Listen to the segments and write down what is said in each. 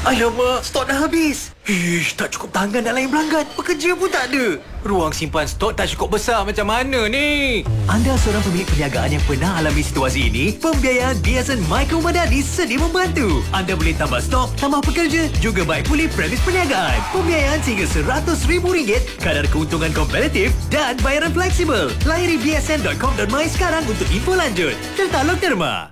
Alamak, stok dah habis. Ish, tak cukup tangan nak layan pelanggan. Pekerja pun tak ada. Ruang simpan stok tak cukup besar, macam mana ni? Anda seorang pemilik perniagaan yang pernah alami situasi ini? Pembiayaan BSN Micro Madani sedia membantu. Anda boleh tambah stok, tambah pekerja, juga baik pulih premis perniagaan. Pembiayaan sehingga RM100,000, kadar keuntungan kompetitif dan bayaran fleksibel. Layari bsn.com.my sekarang untuk info lanjut. Tertaluk Derma.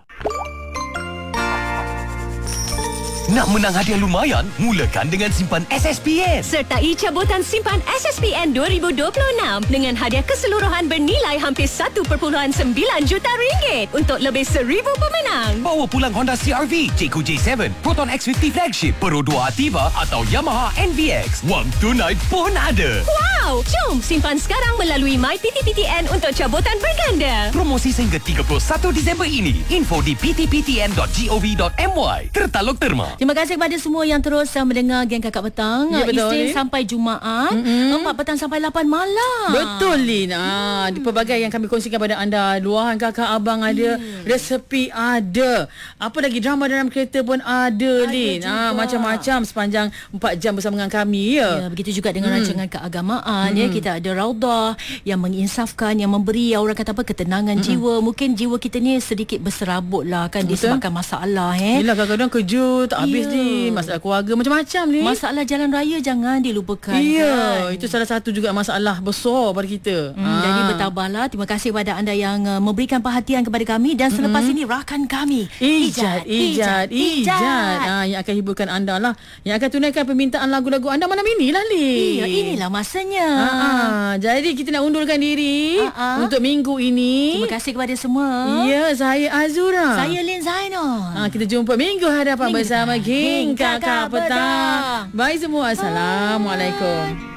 Nak menang hadiah lumayan? Mulakan dengan simpan SSPN. Sertai cabutan simpan SSPN 2026 dengan hadiah keseluruhan bernilai hampir 1.9 juta ringgit untuk lebih 1,000 pemenang. Bawa pulang Honda CR-V, Jayco J7, Proton X50 Flagship, Pro 2 Ativa atau Yamaha NVX. Wang tunai pun ada. Wow! Jom simpan sekarang melalui MyPTPTN untuk cabutan berganda. Promosi sehingga 31 Disember ini. Info di ptptn.gov.my. Tertaluk Terma. Terima kasih kepada semua yang terus mendengar Geng Kakak Petang. Ya, betul, Isnin Lin. sampai Jumaat, 4 petang sampai 8 malam. Betul, Lin. Di pelbagai yang kami kongsikan pada anda. Luahan kakak abang ada, resepi ada. Apa lagi, drama dalam kereta pun ada, Lin. Macam-macam sepanjang 4 jam bersama dengan kami. Ya, begitu juga dengan rancangan keagamaan. Ya, kita ada Raudah yang menginsafkan, yang memberi orang kata apa, ketenangan jiwa. Mungkin jiwa kita ni sedikit berserabut lah kan, disebabkan masalah. Yelah, kadang-kadang kerja tak habis ni, masalah keluarga macam-macam ni. Masalah jalan raya jangan dilupakan. Ya, kan? itu salah satu juga masalah besar pada kita. Jadi bertabahlah. Terima kasih kepada anda yang memberikan perhatian kepada kami. Dan selepas ini rakan kami Ijat. Yang akan hiburkan anda lah, yang akan tunaikan permintaan lagu-lagu anda malam inilah, Li. Ya, inilah masanya. Jadi kita nak undurkan diri untuk minggu ini. Terima kasih kepada semua. Ya, saya Azura. Saya Lin Zainal. Kita jumpa minggu hadapan bersama Geng Kakak Petang. Bye semua. Assalamualaikum.